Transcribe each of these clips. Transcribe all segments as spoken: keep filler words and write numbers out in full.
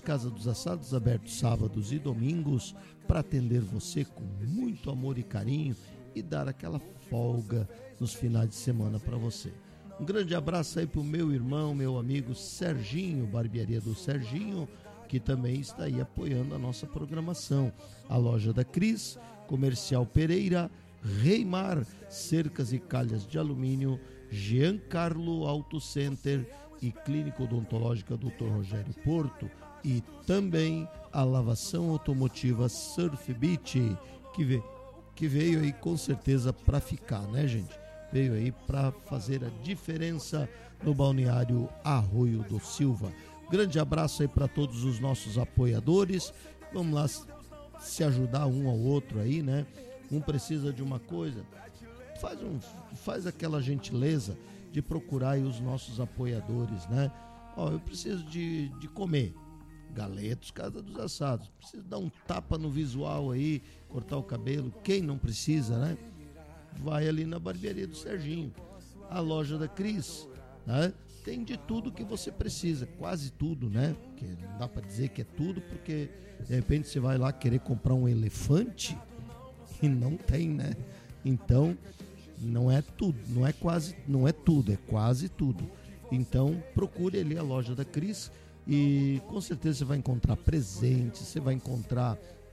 Casa dos Assados, aberto sábados e domingos para atender você com muito amor e carinho e dar aquela folga nos finais de semana para você. Um grande abraço aí pro meu irmão, meu amigo Serginho, Barbearia do Serginho, que também está aí apoiando a nossa programação. A Loja da Cris, Comercial Pereira, Reimar, Cercas e Calhas de Alumínio, Giancarlo Auto Center e Clínica Odontológica doutor Rogério Porto, e também a Lavação Automotiva Surf Beach, que, veio, que veio aí com certeza para ficar, né, gente? Veio aí para fazer a diferença no balneário Arroio do Silva. Grande abraço aí para todos os nossos apoiadores. Vamos lá se ajudar um ao outro aí, né? Um precisa de uma coisa, faz, um, faz aquela gentileza de procurar aí os nossos apoiadores, né? Ó, eu preciso de, de comer. Galetos Casa dos Assados. Preciso dar um tapa no visual aí, cortar o cabelo. Quem não precisa, né? Vai ali na Barbearia do Serginho. A Loja da Cris, né? Tem de tudo que você precisa, quase tudo, né? Porque não dá para dizer que é tudo, porque de repente você vai lá querer comprar um elefante e não tem, né? Então, não é tudo, não é quase, não é tudo, é quase tudo. Então, procure ali a Loja da Cris e com certeza você vai encontrar presentes, você vai encontrar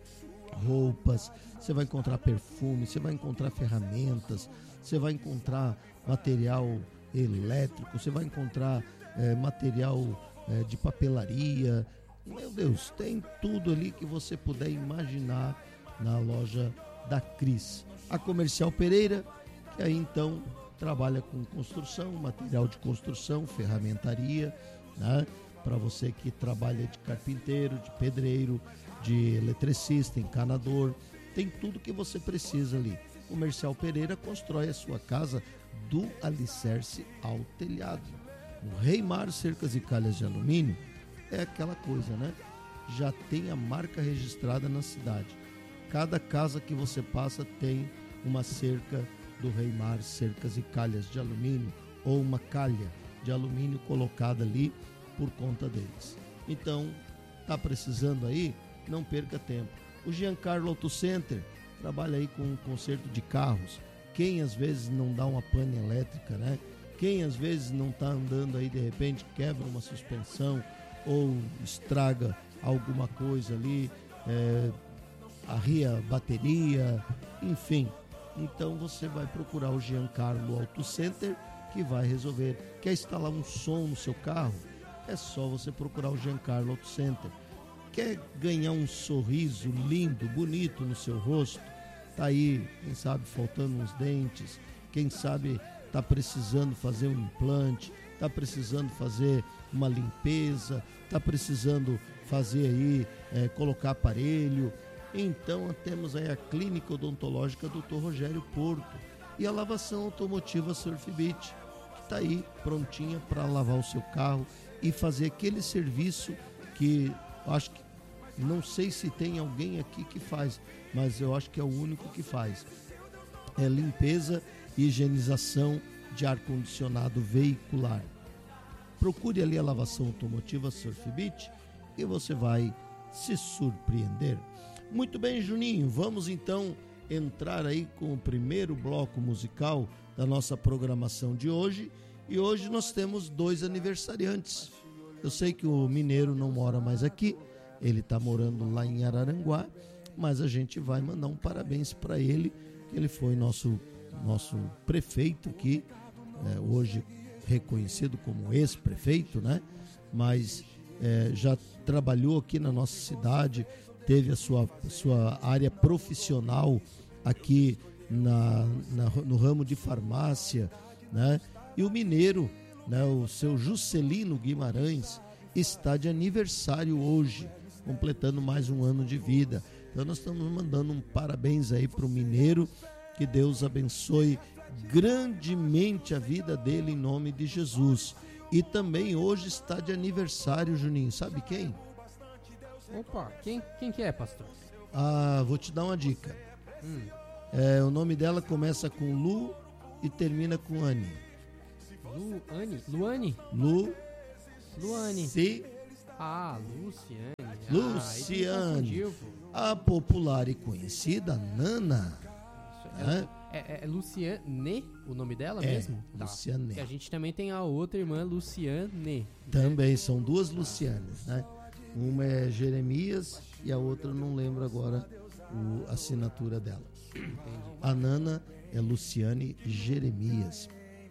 roupas, você vai encontrar perfume, você vai encontrar ferramentas, você vai encontrar material elétrico, você vai encontrar é, material é, de papelaria. Meu Deus, tem tudo ali que você puder imaginar na Loja da Cris. A Comercial Pereira, que aí então trabalha com construção, material de construção, ferramentaria, né? Para você que trabalha de carpinteiro, de pedreiro, de eletricista, encanador, tem tudo que você precisa ali. Comercial Pereira constrói a sua casa do alicerce ao telhado. O Reimar Cercas e Calhas de Alumínio é aquela coisa, né? Já tem a marca registrada na cidade. Cada casa que você passa tem uma cerca do Reimar Cercas e Calhas de Alumínio, ou uma calha de alumínio colocada ali por conta deles. Então, tá precisando aí? Não perca tempo. O Giancarlo Auto Center trabalha aí com conserto de carros. Quem às vezes não dá uma pane elétrica, né? Quem às vezes não tá andando aí, de repente quebra uma suspensão ou estraga alguma coisa ali, é, arria bateria, enfim. Então você vai procurar o Giancarlo Auto Center, que vai resolver. Quer instalar um som no seu carro? É só você procurar o Giancarlo Auto Center. Quer ganhar um sorriso lindo, bonito no seu rosto? Tá aí, quem sabe faltando uns dentes, quem sabe tá precisando fazer um implante, tá precisando fazer uma limpeza, tá precisando fazer aí, é, colocar aparelho. Então temos aí a Clínica Odontológica doutor Rogério Porto e a Lavação Automotiva Surf Beach, que está aí prontinha para lavar o seu carro e fazer aquele serviço que eu acho que, não sei se tem alguém aqui que faz, mas eu acho que é o único que faz. É limpeza e higienização de ar-condicionado veicular. Procure ali a Lavação Automotiva Surf Beach e você vai se surpreender. Muito bem, Juninho, vamos então entrar aí com o primeiro bloco musical da nossa programação de hoje. E hoje nós temos dois aniversariantes. Eu sei que o mineiro não mora mais aqui, ele está morando lá em Araranguá, mas a gente vai mandar um parabéns para ele, que ele foi nosso, nosso prefeito aqui, é, hoje reconhecido como ex-prefeito, né? Mas é, já trabalhou aqui na nossa cidade, teve a sua, sua área profissional aqui na, na, no ramo de farmácia, né? E o mineiro, né, o seu Juscelino Guimarães, está de aniversário hoje, completando mais um ano de vida. Então nós estamos mandando um parabéns aí para o mineiro, que Deus abençoe grandemente a vida dele em nome de Jesus. E também hoje está de aniversário, Juninho, sabe quem? Opa, quem, quem que é, pastor? Ah, vou te dar uma dica. Hum. É, o nome dela começa com Lu e termina com Anne. Luane? Luane? Lu. Luane. Se. Ah, Luciane. Luciane, a popular e conhecida Nana. É, é, é Luciane o nome dela é, mesmo? Luciane. Tá. E a gente também tem a outra irmã, Luciane. Também, né? São duas Lucianes, né? Uma é Jeremias e a outra não lembro agora o, a assinatura dela. Entendi. A Nana é Luciane Jeremias.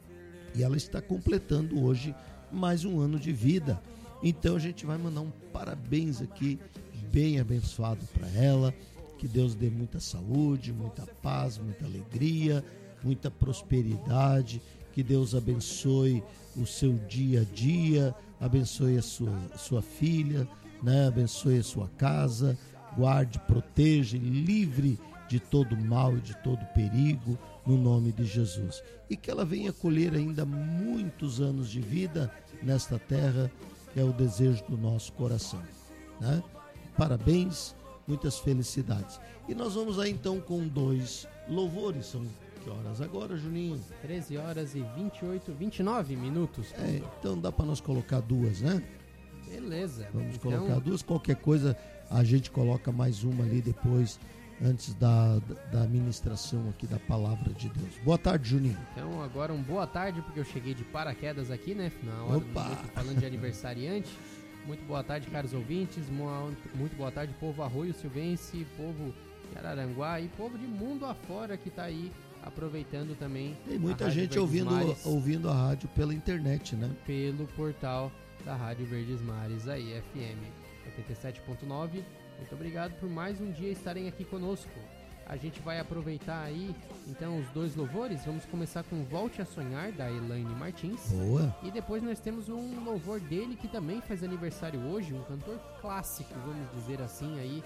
E ela está completando hoje mais um ano de vida. Então a gente vai mandar um parabéns aqui, bem abençoado para ela. Que Deus dê muita saúde, muita paz, muita alegria, muita prosperidade. Que Deus abençoe o seu dia a dia, abençoe a sua, a sua filha, né? Abençoe a sua casa, guarde, proteja, livre de todo mal e de todo perigo, no nome de Jesus. E que ela venha colher ainda muitos anos de vida nesta terra, que é o desejo do nosso coração, né? Parabéns, muitas felicidades. E nós vamos aí então com dois louvores. São que horas agora, Juninho? treze horas e vinte e oito, vinte e nove minutos. É, então dá para nós colocar duas, né? Beleza. Vamos então... colocar duas. Qualquer coisa a gente coloca mais uma ali depois, antes da, da ministração aqui da palavra de Deus. Boa tarde, Juninho. Então agora um boa tarde, porque eu cheguei de paraquedas aqui, né? Na hora do momento, falando de aniversariante. Muito boa tarde, caros ouvintes. Muito boa tarde, povo Arroio Silvense, povo de Araranguá e povo de mundo afora que tá aí aproveitando também. Tem muita gente ouvindo, ouvindo a rádio pela internet, né? Pelo portal da Rádio Verdes Mares, aí, F M oitenta e sete ponto nove. Muito obrigado por mais um dia estarem aqui conosco. A gente vai aproveitar aí, então, os dois louvores. Vamos começar com Volte a Sonhar, da Elaine Martins. Boa. E depois nós temos um louvor dele, que também faz aniversário hoje, um cantor clássico, vamos dizer assim, aí.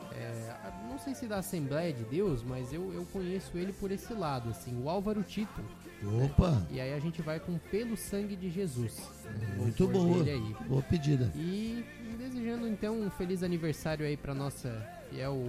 É, não sei se da Assembleia de Deus, mas eu, eu conheço ele por esse lado, assim, o Álvaro Tito. Opa! Né? E aí a gente vai com Pelo Sangue de Jesus. Muito boa, aí. Boa pedida. E desejando então um feliz aniversário aí pra nossa fiel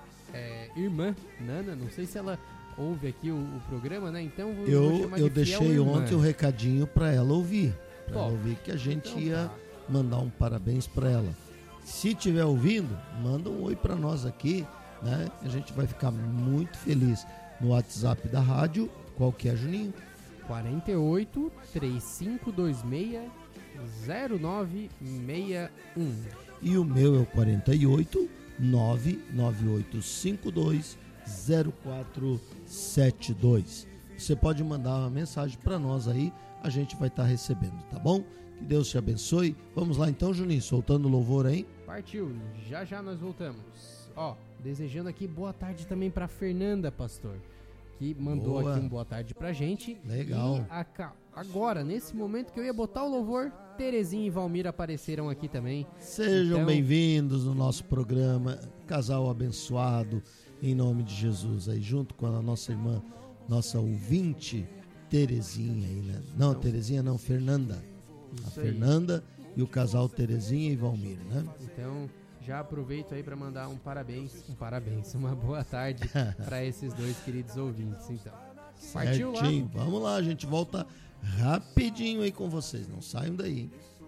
é, irmã, Nana. Não sei se ela ouve aqui o, o programa, né? Então vou, eu, vou chamar eu de deixei ontem o um recadinho pra ela ouvir. Pra Top. ela ouvir que a gente Então, ia tá. mandar um parabéns pra ela. Se tiver ouvindo, manda um oi pra nós aqui, né? A gente vai ficar muito feliz. No WhatsApp da rádio, qual que é, Juninho? quarenta e oito, trinta e cinco vinte e seis, zero nove seis um. E o meu é o quarenta e oito, nove nove oito cinco dois, zero quatro sete dois. Você pode mandar uma mensagem para nós aí, a gente vai estar tá recebendo, tá bom? Que Deus te abençoe. Vamos lá então, Juninho, soltando o louvor aí. Partiu, já já nós voltamos. Ó, desejando aqui boa tarde também para Fernanda, pastor, que mandou Boa. aqui um boa tarde pra gente. Legal. E a, agora, nesse momento que eu ia botar o louvor, Terezinha e Valmir apareceram aqui também. Sejam então... bem-vindos no nosso programa, casal abençoado, em nome de Jesus, aí junto com a nossa irmã, nossa ouvinte, Terezinha aí, né? Não, então, Terezinha não, Fernanda. A Fernanda aí. E o casal Terezinha e Valmir, né? Então, já aproveito aí para mandar um parabéns, um parabéns, uma boa tarde para esses dois queridos ouvintes, então. Partiu lá? Vamos lá, a gente volta rapidinho aí com vocês, não saiam daí, hein?